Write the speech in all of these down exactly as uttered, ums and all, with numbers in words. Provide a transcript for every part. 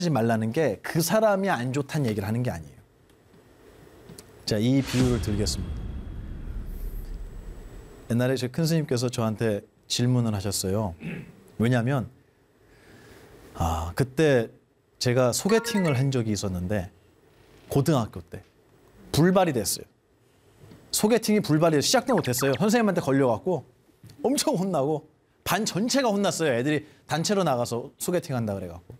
하지 말라는 게 그 사람이 안 좋다는 얘기를 하는 게 아니에요. 자, 이 비유를 드리겠습니다. 옛날에 제 큰 스님께서 저한테 질문을 하셨어요. 왜냐하면 아, 그때 제가 소개팅을 한 적이 있었는데 고등학교 때 불발이 됐어요. 소개팅이 불발이 돼서 시작도 못했어요. 선생님한테 걸려갖고 엄청 혼나고 반 전체가 혼났어요. 애들이 단체로 나가서 소개팅한다 그래갖고.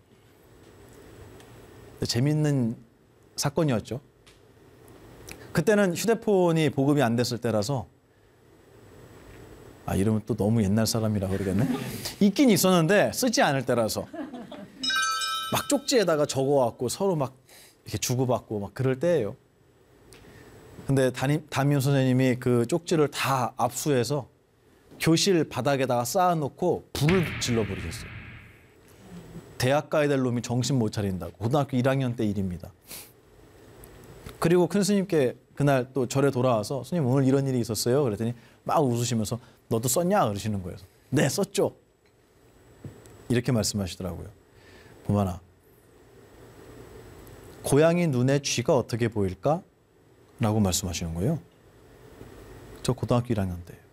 재밌는 사건이었죠. 그때는 휴대폰이 보급이 안 됐을 때라서 아, 이러면 또 너무 옛날 사람이라 그러겠네. 있긴 있었는데 쓰지 않을 때라서 막 쪽지에다가 적어갖고 서로 막 이렇게 주고받고 막 그럴 때예요. 근데 담임, 담임 선생님이 그 쪽지를 다 압수해서 교실 바닥에다가 쌓아놓고 불을 질러버리겠어요. 대학 가야 될 놈이 정신 못 차린다고. 고등학교 일 학년 때 일입니다. 그리고 큰 스님께 그날 또 절에 돌아와서 스님 오늘 이런 일이 있었어요. 그랬더니 막 웃으시면서 너도 썼냐? 그러시는 거예요. 네, 썼죠. 이렇게 말씀하시더라고요. 보만아, 고양이 눈에 쥐가 어떻게 보일까? 라고 말씀하시는 거예요. 저 고등학교 일 학년 때예요.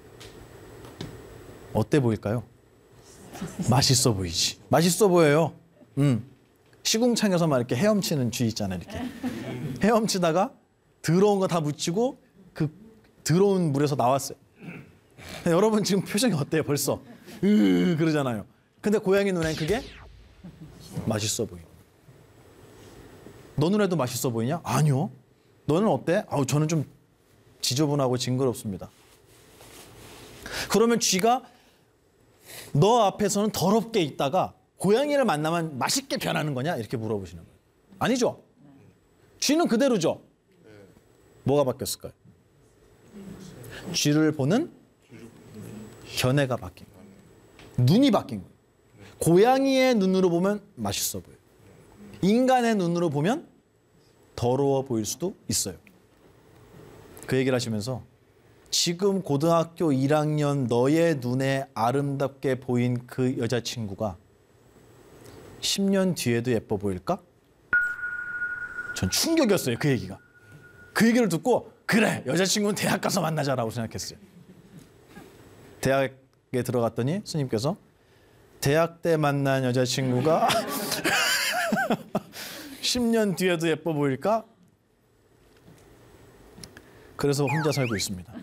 어때 보일까요? 맛있어 보이지. 맛있어 보여요. 음. 시궁창에서 막 이렇게 헤엄치는 쥐 있잖아요. 이렇게 헤엄치다가 더러운 거 다 묻히고 그 더러운 물에서 나왔어요. 여러분 지금 표정이 어때요? 벌써 으 그러잖아요. 근데 고양이 눈엔 그게 맛있어 보이는. 너 눈에도 맛있어 보이냐? 아니요. 너는 어때? 아우 저는 좀 지저분하고 징그럽습니다. 그러면 쥐가 너 앞에서는 더럽게 있다가 고양이를 만나면 맛있게 변하는 거냐? 이렇게 물어보시는 거예요. 아니죠? 쥐는 그대로죠? 뭐가 바뀌었을까요? 쥐를 보는 견해가 바뀐 거예요. 눈이 바뀐 거예요. 고양이의 눈으로 보면 맛있어 보여요. 인간의 눈으로 보면 더러워 보일 수도 있어요. 그 얘기를 하시면서 지금 고등학교 일 학년 너의 눈에 아름답게 보인 그 여자친구가 십 년 뒤에도 예뻐 보일까? 전 충격이었어요. 그 얘기가. 그 얘기를 듣고 그래 여자친구는 대학 가서 만나자라고 생각했어요. 대학에 들어갔더니 스님께서 대학 때 만난 여자친구가 십 년 뒤에도 예뻐 보일까? 그래서 혼자 살고 있습니다.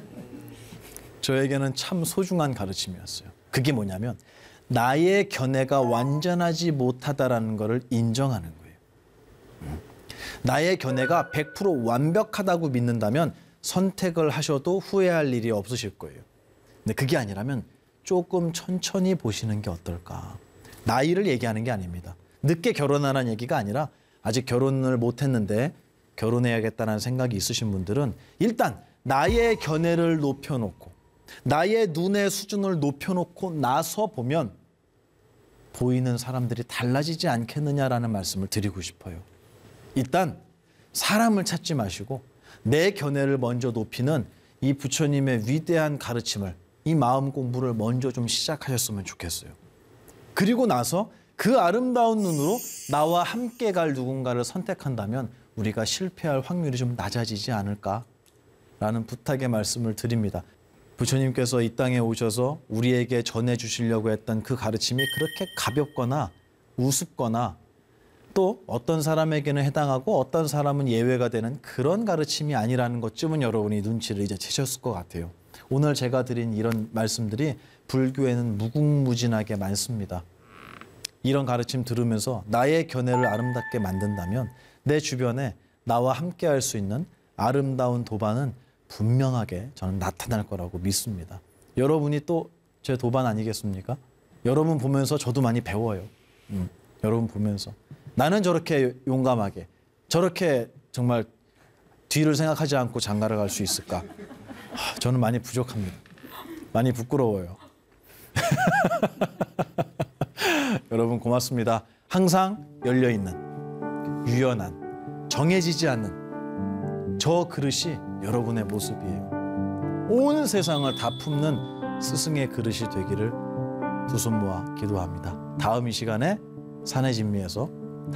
저에게는 참 소중한 가르침이었어요. 그게 뭐냐면 나의 견해가 완전하지 못하다라는 것을 인정하는 거예요. 나의 견해가 백 퍼센트 완벽하다고 믿는다면 선택을 하셔도 후회할 일이 없으실 거예요. 근데 그게 아니라면 조금 천천히 보시는 게 어떨까. 나이를 얘기하는 게 아닙니다. 늦게 결혼하라는 얘기가 아니라 아직 결혼을 못했는데 결혼해야겠다는 생각이 있으신 분들은 일단 나의 견해를 높여놓고 나의 눈의 수준을 높여놓고 나서 보면 보이는 사람들이 달라지지 않겠느냐라는 말씀을 드리고 싶어요. 일단 사람을 찾지 마시고 내 견해를 먼저 높이는 이 부처님의 위대한 가르침을 이 마음 공부를 먼저 좀 시작하셨으면 좋겠어요. 그리고 나서 그 아름다운 눈으로 나와 함께 갈 누군가를 선택한다면 우리가 실패할 확률이 좀 낮아지지 않을까라는 부탁의 말씀을 드립니다. 부처님께서 이 땅에 오셔서 우리에게 전해주시려고 했던 그 가르침이 그렇게 가볍거나 우습거나 또 어떤 사람에게는 해당하고 어떤 사람은 예외가 되는 그런 가르침이 아니라는 것쯤은 여러분이 눈치를 이제 채셨을 것 같아요. 오늘 제가 드린 이런 말씀들이 불교에는 무궁무진하게 많습니다. 이런 가르침 들으면서 나의 견해를 아름답게 만든다면 내 주변에 나와 함께 할 수 있는 아름다운 도반은 분명하게 저는 나타날 거라고 믿습니다. 여러분이 또 제 도반 아니겠습니까? 여러분 보면서 저도 많이 배워요. 음, 여러분 보면서 나는 저렇게 용감하게 저렇게 정말 뒤를 생각하지 않고 장가를 갈 수 있을까? 하, 저는 많이 부족합니다. 많이 부끄러워요. 여러분 고맙습니다. 항상 열려있는 유연한 정해지지 않는 저 그릇이 여러분의 모습이에요. 온 세상을 다 품는 스승의 그릇이 되기를 두 손 모아 기도합니다. 다음 이 시간에 산해진미에서